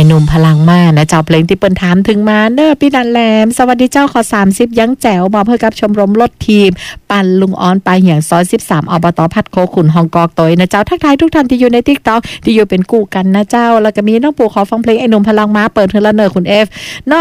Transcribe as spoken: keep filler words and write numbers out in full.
หนุ่มพลังมานะเจ้าเพลงที่เปิ้นถามถึงมาเด้อพี่ดันแหลมสวัสดีเจ้าขอสามสิบยังแจ๋วมาเพื่อกับชมรมรถทีมปั่นลุงออนไปเหียงซอยสิบสามอบตพัดโคขุนฮองกอกตอยนะเจ้าทักทายทุกท่านที่อยู่ใน TikTok ที่อยู่เป็นกู้กันนะเจ้าแล้วก็มีน้องปู่ขอฟังเพลงไอ้หนุ่มพลังมาเปิดเทื่อละเนอคุณ F